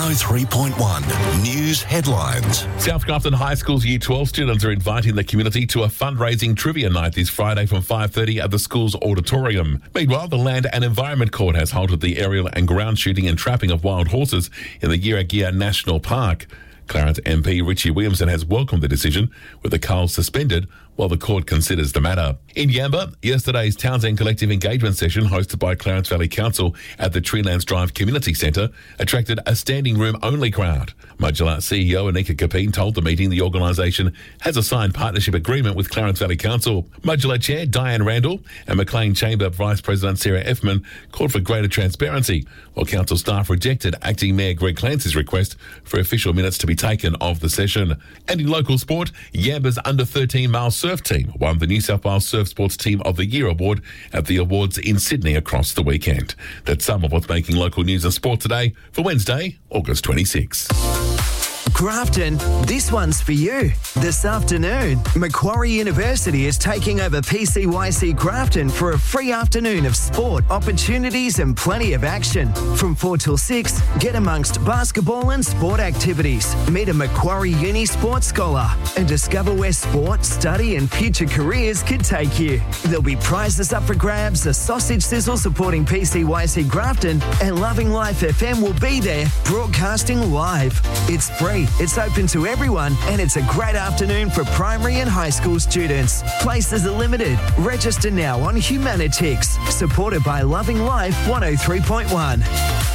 103.1 News Headlines. South Grafton High School's Year 12 students are inviting the community to a fundraising trivia night this Friday from 5:30 at the school's auditorium. Meanwhile, the Land and Environment Court has halted the aerial and ground shooting and trapping of wild horses in the Yiragira National Park. Clarence MP Richie Williamson has welcomed the decision, with the culls suspended while the court considers the matter. In Yamba, yesterday's Townsend Collective engagement session hosted by Clarence Valley Council at the Treelands Drive Community Centre attracted a standing room only crowd. Modular CEO Anika Kapeen told the meeting the organisation has a signed partnership agreement with Clarence Valley Council. Modular Chair Diane Randall and Maclean Chamber Vice President Sarah Effman called for greater transparency, while council staff rejected Acting Mayor Greg Clancy's request for official minutes to be taken of the session. And in local sport, Yamba's under-13 male surf team won the New South Wales Surf Sports Team of the Year award at the awards in Sydney across the weekend. That's some of what's making local news and sport today for Wednesday, August 26. Grafton, this one's for you. This afternoon, Macquarie University is taking over PCYC Grafton for a free afternoon of sport, opportunities and plenty of action. From 4 till 6, get amongst basketball and sport activities. Meet a Macquarie Uni sports scholar and discover where sport, study and future careers could take you. There'll be prizes up for grabs, a sausage sizzle supporting PCYC Grafton, and Loving Life FM will be there broadcasting live. It's free. It's open to everyone and it's a great afternoon for primary and high school students. Places are limited. Register now on Humanitix. Supported by Loving Life 103.1.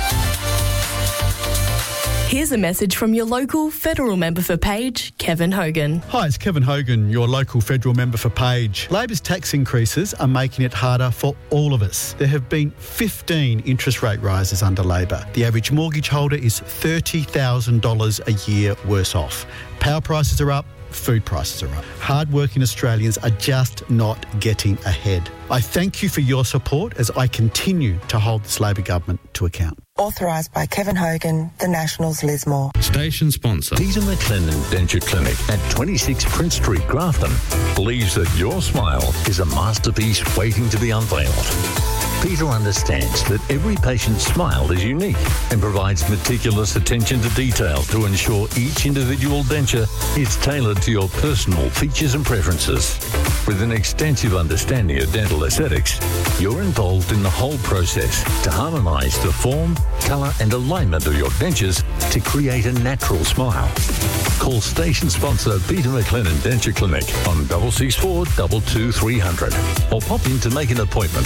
Here's a message from your local federal member for Page, Kevin Hogan. Hi, it's Kevin Hogan, your local federal member for Page. Labor's tax increases are making it harder for all of us. There have been 15 interest rate rises under Labor. The average mortgage holder is $30,000 a year worse off. Power prices are up. Food prices are up. Hard-working Australians are just not getting ahead. I thank you for your support as I continue to hold this Labor government to account. Authorised by Kevin Hogan, the Nationals Lismore. Station sponsor. Peter McLennan Denture Clinic at 26 Prince Street, Grafton, believes that your smile is a masterpiece waiting to be unveiled. Peter understands that every patient's smile is unique and provides meticulous attention to detail to ensure each individual denture is tailored to your personal features and preferences. With an extensive understanding of dental aesthetics, you're involved in the whole process to harmonise the form, colour and alignment of your dentures to create a natural smile. Call station sponsor Peter McLennan Denture Clinic on 664 22 300 or pop in to make an appointment